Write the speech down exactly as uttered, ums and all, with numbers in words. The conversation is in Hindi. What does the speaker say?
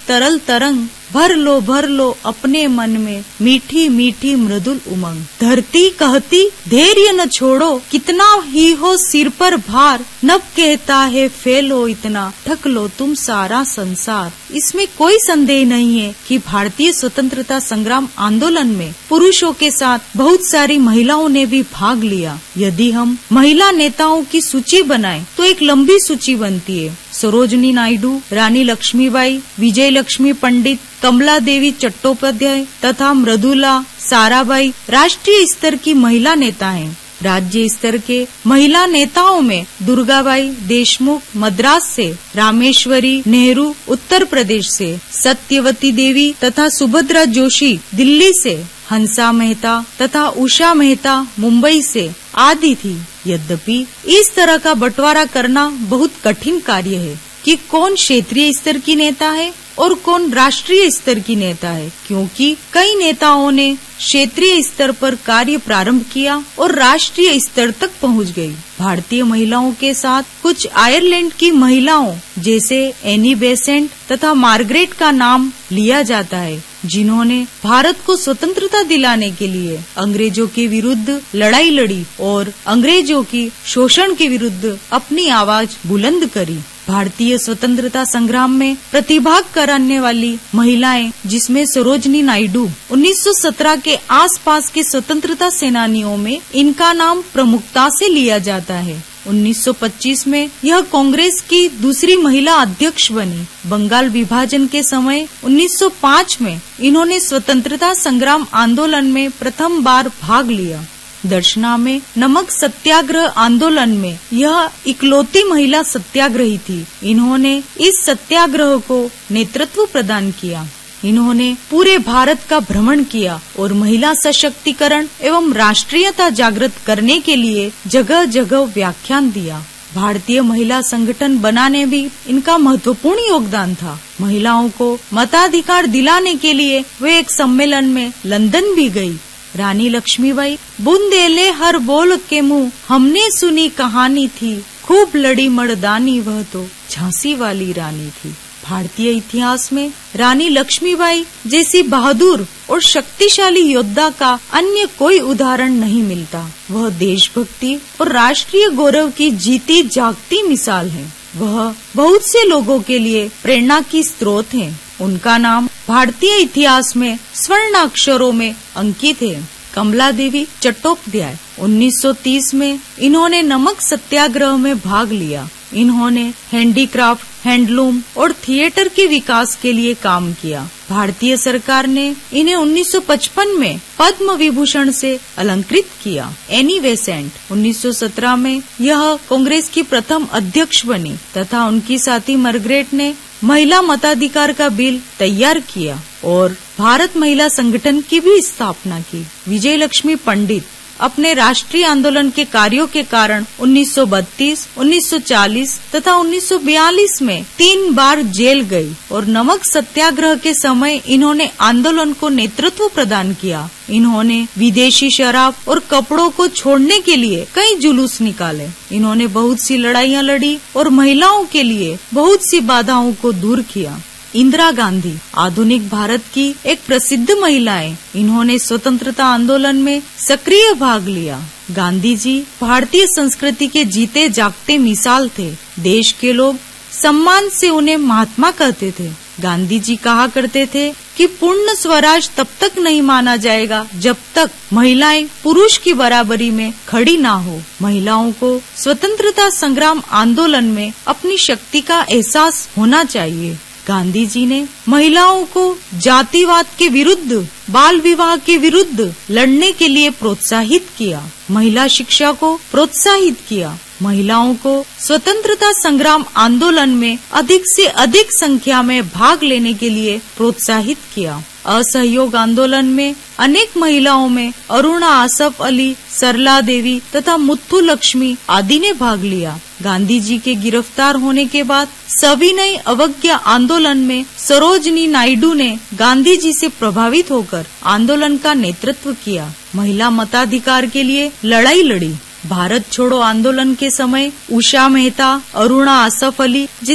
तरल तरंग, भर लो भर लो अपने मन में मीठी मीठी मृदुल उमंग। धरती कहती धैर्य न छोड़ो, कितना ही हो सिर पर भार, नभ कहता है फैलो इतना, ढक लो तुम सारा संसार। इसमें कोई संदेह नहीं है कि भारतीय स्वतंत्रता संग्राम आंदोलन में पुरुषों के साथ बहुत सारी महिलाओं ने भी भाग लिया। यदि हम महिला नेताओं की सूची बनाएं तो एक लंबी सूची बनती है। सरोजनी नायडू, रानी लक्ष्मीबाई, विजय लक्ष्मी पंडित, कमला देवी चट्टोपाध्याय तथा मृदुला साराभाई राष्ट्रीय स्तर की महिला नेता हैं। राज्य स्तर के महिला नेताओं में दुर्गाबाई देशमुख मद्रास से, रामेश्वरी नेहरू उत्तर प्रदेश से, सत्यवती देवी तथा सुभद्रा जोशी दिल्ली से, हंसा मेहता तथा उषा मेहता मुंबई से आदि थी। यद्यपि इस तरह का बंटवारा करना बहुत कठिन कार्य है कि कौन क्षेत्रीय स्तर की नेता है और कौन राष्ट्रीय स्तर की नेता है, क्योंकि कई नेताओं ने क्षेत्रीय स्तर पर कार्य प्रारंभ किया और राष्ट्रीय स्तर तक पहुंच गई। भारतीय महिलाओं के साथ कुछ आयरलैंड की महिलाओं जैसे एनी बेसेंट तथा मार्गरेट का नाम लिया जाता है, जिन्होंने भारत को स्वतंत्रता दिलाने के लिए अंग्रेजों के विरुद्ध लड़ाई लड़ी और अंग्रेजों की शोषण के विरुद्ध अपनी आवाज बुलंद करी। भारतीय स्वतंत्रता संग्राम में प्रतिभाग करने वाली महिलाएं, जिसमें सरोजनी नायडू उन्नीस सौ सत्रह के आसपास के स्वतंत्रता सेनानियों में इनका नाम प्रमुखता से लिया जाता है। उन्नीस सौ पच्चीस में यह कांग्रेस की दूसरी महिला अध्यक्ष बनी। बंगाल विभाजन के समय उन्नीस सौ पाँच में इन्होंने स्वतंत्रता संग्राम आंदोलन में प्रथम बार भाग लिया। दर्शना में नमक सत्याग्रह आंदोलन में यह इकलौती महिला सत्याग्रही थी। इन्होंने इस सत्याग्रह को नेतृत्व प्रदान किया। इन्होंने पूरे भारत का भ्रमण किया और महिला सशक्तिकरण एवं राष्ट्रीयता जागृत करने के लिए जगह जगह व्याख्यान दिया। भारतीय महिला संगठन बनाने भी इनका महत्वपूर्ण योगदान था। महिलाओं को मताधिकार दिलाने के लिए वे एक सम्मेलन में लंदन भी गयी। रानी लक्ष्मीबाई, बुंदेले हर बोल के मुँह, हमने सुनी कहानी थी, खूब लड़ी मर्दानी, वह तो झांसी वाली रानी थी। भारतीय इतिहास में रानी लक्ष्मीबाई जैसी बहादुर और शक्तिशाली योद्धा का अन्य कोई उदाहरण नहीं मिलता। वह देशभक्ति और राष्ट्रीय गौरव की जीती जागती मिसाल है। वह बहुत से लोगों के लिए प्रेरणा की स्रोत है। उनका नाम भारतीय इतिहास में स्वर्ण अक्षरों में अंकित है। कमला देवी चट्टोपाध्याय उन्नीस सौ तीस में इन्होंने नमक सत्याग्रह में भाग लिया। इन्होंने हैंडीक्राफ्ट, हैंडलूम और थिएटर के विकास के लिए काम किया। भारतीय सरकार ने इन्हें उन्नीस सौ पचपन में पद्म विभूषण से अलंकृत किया। एनी बेसेंट उन्नीस सौ सत्रह में यह कांग्रेस की प्रथम अध्यक्ष बनी तथा उनकी साथी मार्गरेट ने महिला मताधिकार का बिल तैयार किया और भारत महिला संगठन की भी स्थापना की। विजय लक्ष्मी पंडित अपने राष्ट्रीय आंदोलन के कार्यों के कारण उन्नीस सौ बत्तीस, उन्नीस सौ चालीस तथा उन्नीस सौ बयालीस में तीन बार जेल गई और नमक सत्याग्रह के समय इन्होंने आंदोलन को नेतृत्व प्रदान किया। इन्होंने विदेशी शराब और कपड़ों को छोड़ने के लिए कई जुलूस निकाले। इन्होंने बहुत सी लड़ाइयाँ लड़ी और महिलाओं के लिए बहुत सी बाधाओं को दूर किया। इंदिरा गांधी आधुनिक भारत की एक प्रसिद्ध महिला है। इन्होंने स्वतंत्रता आंदोलन में सक्रिय भाग लिया। गांधी जी भारतीय संस्कृति के जीते जागते मिसाल थे। देश के लोग सम्मान से उन्हें महात्मा कहते थे। गांधी जी कहा करते थे कि पूर्ण स्वराज तब तक नहीं माना जाएगा जब तक महिलाएं पुरुष की बराबरी में खड़ी ना हो। महिलाओं को स्वतंत्रता संग्राम आंदोलन में अपनी शक्ति का एहसास होना चाहिए। गांधी जी ने महिलाओं को जातिवाद के विरुद्ध, बाल विवाह के विरुद्ध लड़ने के लिए प्रोत्साहित किया। महिला शिक्षा को प्रोत्साहित किया। महिलाओं को स्वतंत्रता संग्राम आंदोलन में अधिक से अधिक संख्या में भाग लेने के लिए प्रोत्साहित किया। असहयोग आंदोलन में अनेक महिलाओं में अरुणा आसफ अली, सरला देवी तथा मुथु लक्ष्मी आदि ने भाग लिया। गांधी जी के गिरफ्तार होने के बाद सविनय अवज्ञा आंदोलन में सरोजनी नायडू ने गांधी जी से प्रभावित होकर आंदोलन का नेतृत्व किया। महिला मताधिकार के लिए लड़ाई लड़ी। भारत छोड़ो आंदोलन के समय उषा मेहता, अरुणा आसफ अली